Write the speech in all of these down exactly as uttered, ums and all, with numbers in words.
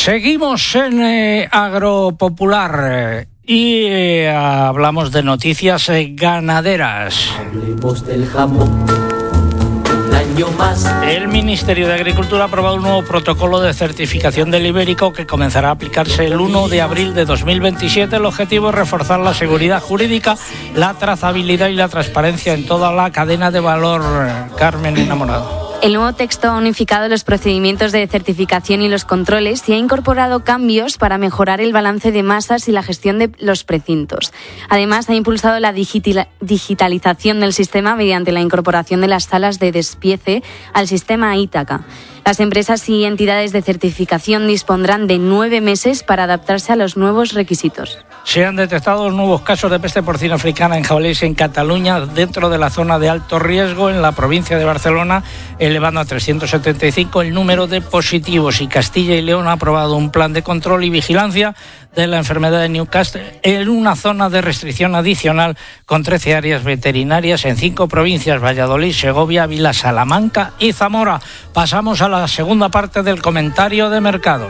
Seguimos en eh, Agropopular eh, y eh, hablamos de noticias eh, ganaderas. Hablemos del jamón. Un año más. El Ministerio de Agricultura ha aprobado un nuevo protocolo de certificación del ibérico que comenzará a aplicarse el uno de abril de dos mil veintisiete. El objetivo es reforzar la seguridad jurídica, la trazabilidad y la transparencia en toda la cadena de valor. Carmen Enamorado. El nuevo texto ha unificado los procedimientos de certificación y los controles y ha incorporado cambios para mejorar el balance de masas y la gestión de los precintos. Además, ha impulsado la digitalización del sistema mediante la incorporación de las salas de despiece al sistema Ítaca. Las empresas y entidades de certificación dispondrán de nueve meses para adaptarse a los nuevos requisitos. Se han detectado nuevos casos de peste porcina africana en jabalíes en Cataluña, dentro de la zona de alto riesgo en la provincia de Barcelona, elevando a trescientos setenta y cinco el número de positivos. Y Castilla y León ha aprobado un plan de control y vigilancia de la enfermedad de Newcastle en una zona de restricción adicional con trece áreas veterinarias en cinco provincias: Valladolid, Segovia, Ávila, Salamanca y Zamora. Pasamos a la segunda parte del comentario de mercados.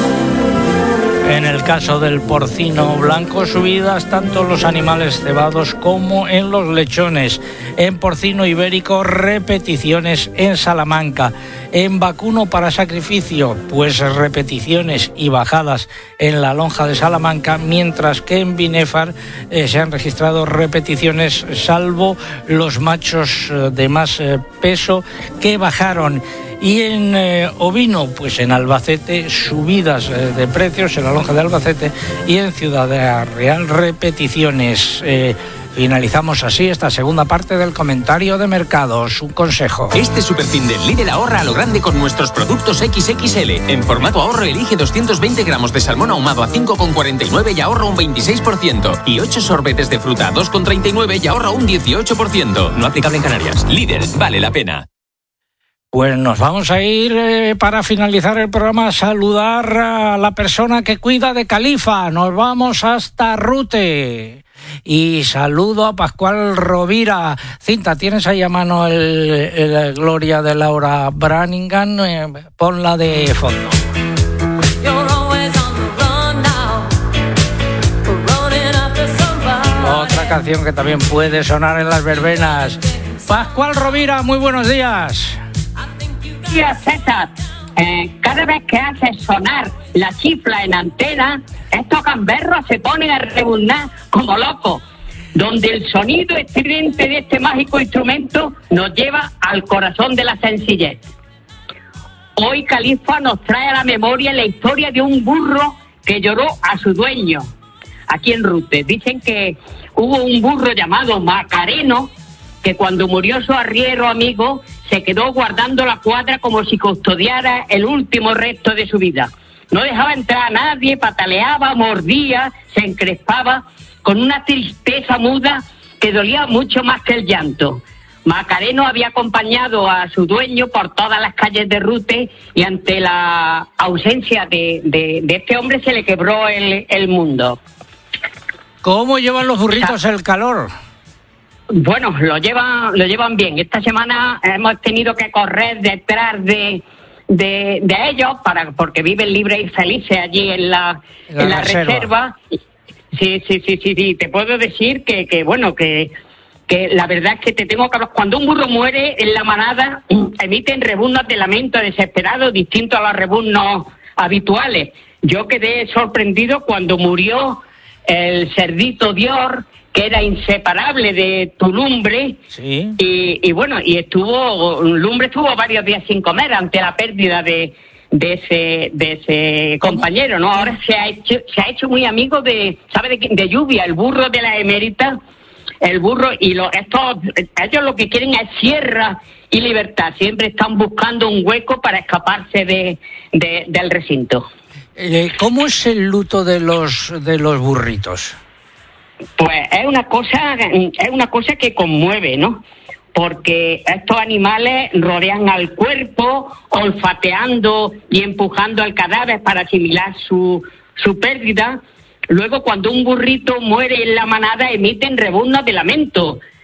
En el caso del porcino blanco, subidas tanto en los animales cebados como en los lechones. En porcino ibérico, repeticiones en Salamanca. En vacuno para sacrificio, pues repeticiones y bajadas en la lonja de Salamanca, mientras que en Binéfar eh, se han registrado repeticiones, salvo los machos eh, de más eh, peso que bajaron. Y en eh, ovino, pues en Albacete, subidas eh, de precios en la lonja de Albacete, y en Ciudad Real, repeticiones. Eh, Finalizamos así esta segunda parte del comentario de mercados. Un consejo. Este superfin del Lidl ahorra a lo grande con nuestros productos equis equis ele. En formato ahorro elige doscientos veinte gramos de salmón ahumado a cinco con cuarenta y nueve y ahorra un veintiséis por ciento. Y ocho sorbetes de fruta a dos con treinta y nueve y ahorra un dieciocho por ciento. No aplicable en Canarias. Lidl, vale la pena. Pues nos vamos a ir eh, para finalizar el programa a saludar a la persona que cuida de Califa. Nos vamos hasta Rute. Y saludo a Pascual Rovira. Cinta, ¿tienes ahí a mano el, el Gloria de Laura Branigan? Eh, ponla de fondo. Otra canción que también puede sonar en las verbenas. Pascual Rovira, muy buenos días. Buenos días, César. Eh, cada vez que hace sonar la chifla en antena, estos gamberros se ponen a rebuznar como locos, donde el sonido estridente de este mágico instrumento nos lleva al corazón de la sencillez. Hoy Califa nos trae a la memoria la historia de un burro que lloró a su dueño aquí en Rute. Dicen que hubo un burro llamado Macareno que cuando murió su arriero amigo se quedó guardando la cuadra como si custodiara el último resto de su vida. No dejaba entrar a nadie, pataleaba, mordía, se encrespaba con una tristeza muda que dolía mucho más que el llanto. Macareno había acompañado a su dueño por todas las calles de Rute y ante la ausencia de, de, de este hombre se le quebró el, el mundo. ¿Cómo llevan los burritos el calor? Bueno, lo llevan, lo llevan bien. Esta semana hemos tenido que correr detrás de, de, de ellos para porque viven libres y felices allí en la, en la, en la reserva. reserva. Sí, sí, sí, sí, sí. Te puedo decir que, que bueno, que, que la verdad es que te tengo que hablar. Cuando un burro muere en la manada, emiten rebuznos de lamento desesperado distintos a los rebuznos habituales. Yo quedé sorprendido cuando murió el cerdito Dior, que era inseparable de tu lumbre, sí. y, y bueno, y estuvo, lumbre estuvo varios días sin comer ante la pérdida de, de ese, de ese compañero, ¿no? Ahora se ha hecho, se ha hecho muy amigo de, ¿sabe de, de Lluvia, el burro de la emérita, el burro, y lo, estos, ellos lo que quieren es sierra y libertad, siempre están buscando un hueco para escaparse de, de del recinto. ¿Cómo es el luto de los, de los burritos? Pues es una cosa, es una cosa que conmueve, ¿no? Porque estos animales rodean al cuerpo, olfateando y empujando al cadáver para asimilar su, su pérdida. Luego, cuando un burrito muere en la manada, emiten rebuznos de lamento,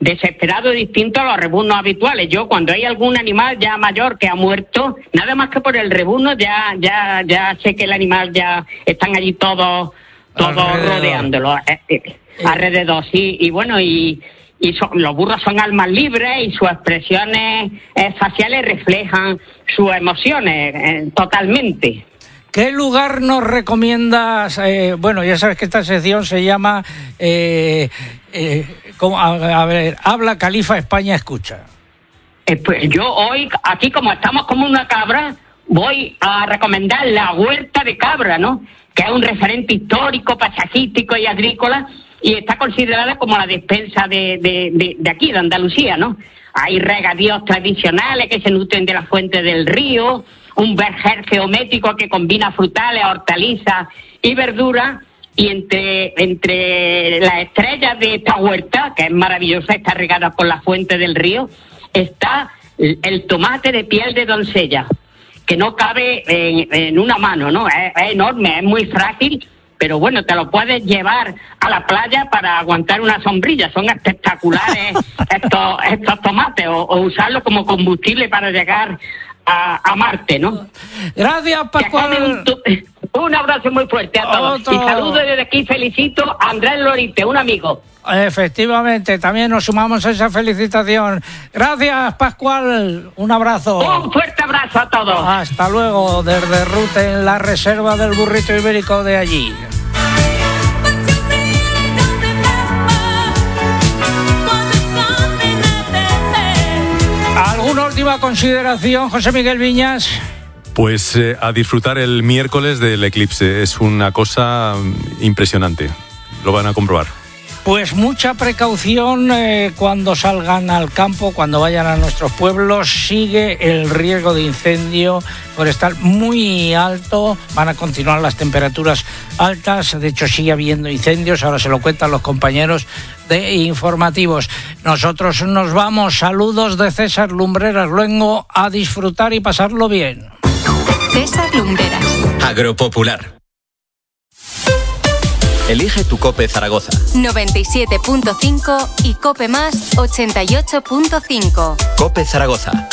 desesperado, distinto a los rebuznos habituales. Yo, cuando hay algún animal ya mayor que ha muerto, nada más que por el rebuzno, ya ya ya sé que el animal ya están allí todos todos alrededor. rodeándolo, eh, eh, alrededor, sí, y bueno, y, y son, los burros son almas libres y sus expresiones eh, faciales reflejan sus emociones eh, totalmente. ¿Qué lugar nos recomiendas? Eh, bueno, ya sabes que esta sección se llama, eh, eh, como, a, a ver, Habla Califa, España escucha. Eh, pues yo hoy, aquí como estamos como una cabra, voy a recomendar la Huerta de Cabra, ¿no? Que es un referente histórico, paisajístico y agrícola, y está considerada como la despensa de, de, de, de aquí, de Andalucía, ¿no? Hay regadíos tradicionales que se nutren de la fuente del río, un verger geométrico que combina frutales, hortalizas y verduras, y entre entre las estrellas de esta huerta, que es maravillosa, está regada por la fuente del río, está el tomate de piel de doncella, que no cabe en, en una mano, ¿no? Es, es enorme, es muy frágil, pero bueno, te lo puedes llevar a la playa para aguantar una sombrilla. Son espectaculares estos estos tomates, o, o usarlo como combustible para llegar A, a Marte, ¿no? Gracias, Pascual. Un, un abrazo muy fuerte a todos. Otro. Y saludo desde aquí, felicito a Andrés Lorite, un amigo. Efectivamente, también nos sumamos a esa felicitación. Gracias, Pascual. Un abrazo. Un fuerte abrazo a todos. Hasta luego, desde Rute, en la reserva del burrito ibérico de allí. ¿Alguna última consideración, José Miguel Viñas? Pues eh, a disfrutar el miércoles del eclipse. Es una cosa impresionante. Lo van a comprobar. Pues mucha precaución eh, cuando salgan al campo, cuando vayan a nuestros pueblos. Sigue el riesgo de incendio forestal muy alto. Van a continuar las temperaturas altas. De hecho, sigue habiendo incendios. Ahora se lo cuentan los compañeros de informativos. Nosotros nos vamos. Saludos de César Lumbreras Luengo, a disfrutar y pasarlo bien. César Lumbreras. Agropopular. Elige tu COPE Zaragoza. noventa y siete punto cinco y COPE Más ochenta y ocho punto cinco. COPE Zaragoza.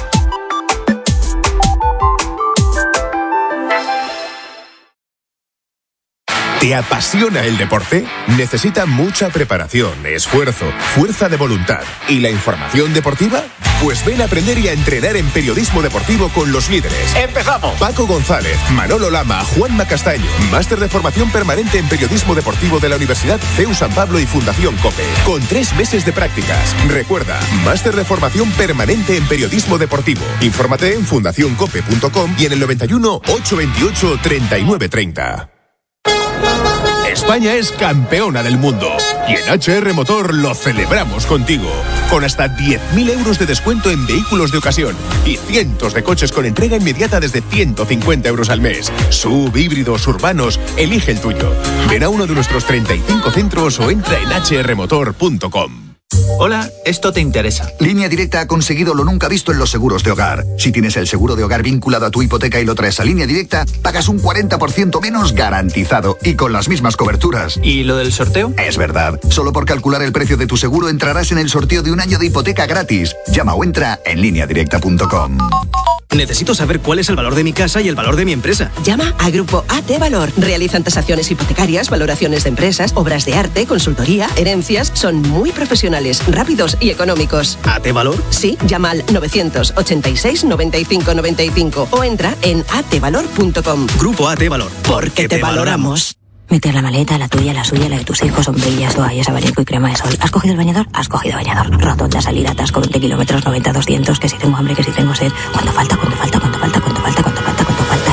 ¿Te apasiona el deporte? Necesita mucha preparación, esfuerzo, fuerza de voluntad. ¿Y la información deportiva? Pues ven a aprender y a entrenar en periodismo deportivo con los líderes. ¡Empezamos! Paco González, Manolo Lama, Juanma Castaño. Máster de formación permanente en periodismo deportivo de la Universidad C E U San Pablo y Fundación COPE. Con tres meses de prácticas. Recuerda, máster de formación permanente en periodismo deportivo. Infórmate en fundación cope punto com y en el noventa y uno, ochocientos veintiocho, treinta y nueve treinta. España es campeona del mundo y en H R Motor lo celebramos contigo. Con hasta diez mil euros de descuento en vehículos de ocasión y cientos de coches con entrega inmediata desde ciento cincuenta euros al mes. Sub, híbridos, urbanos, elige el tuyo. Ven a uno de nuestros treinta y cinco centros o entra en h r motor punto com. Hola, esto te interesa. Línea Directa ha conseguido lo nunca visto en los seguros de hogar. Si tienes el seguro de hogar vinculado a tu hipoteca y lo traes a Línea Directa, pagas un cuarenta por ciento menos garantizado y con las mismas coberturas. ¿Y lo del sorteo? Es verdad. Solo por calcular el precio de tu seguro entrarás en el sorteo de un año de hipoteca gratis. Llama o entra en línea directa punto com. Necesito saber cuál es el valor de mi casa y el valor de mi empresa. Llama a Grupo A T Valor. Realizan tasaciones hipotecarias, valoraciones de empresas, obras de arte, consultoría, herencias. Son muy profesionales, rápidos y económicos. ¿A T Valor? Sí, llama al novecientos ochenta y seis, noventa y cinco noventa y cinco o entra en a t valor punto com. Grupo A T Valor. Porque te valoramos. Meter la maleta, la tuya, la suya, la de tus hijos, sombrillas, toallas, abanico y crema de sol. ¿Has cogido el bañador? Has cogido bañador. Rotonda, salida, atasco, veinte kilómetros, noventa, doscientos, que si tengo hambre, que si tengo sed. ¿Cuánto falta? ¿Cuánto falta? ¿Cuánto falta? ¿Cuánto falta? ¿Cuánto falta? ¿Cuánto falta?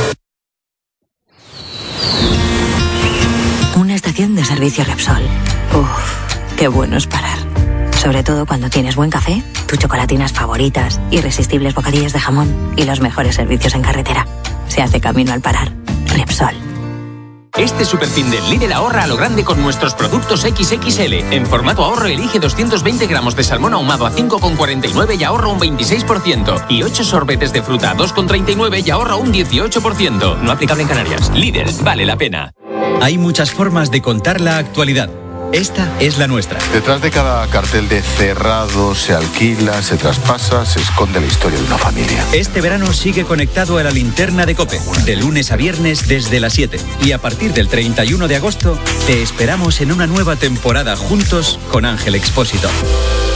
Y... una estación de servicio Repsol. Uff, qué bueno es parar. Sobre todo cuando tienes buen café, tus chocolatinas favoritas, irresistibles bocadillos de jamón y los mejores servicios en carretera. Se hace camino al parar. Repsol. Este superfin del Lidl ahorra a lo grande con nuestros productos equis equis ele. En formato ahorro elige doscientos veinte gramos de salmón ahumado a cinco con cuarenta y nueve y ahorra un veintiséis por ciento. Y ocho sorbetes de fruta a dos con treinta y nueve y ahorra un dieciocho por ciento. No aplicable en Canarias. Lidl, vale la pena. Hay muchas formas de contar la actualidad. Esta es la nuestra. Detrás de cada cartel de cerrado, se alquila, se traspasa, se esconde la historia de una familia. Este verano sigue conectado a la linterna de COPE, de lunes a viernes desde las siete. Y a partir del treinta y uno de agosto, te esperamos en una nueva temporada juntos con Ángel Expósito.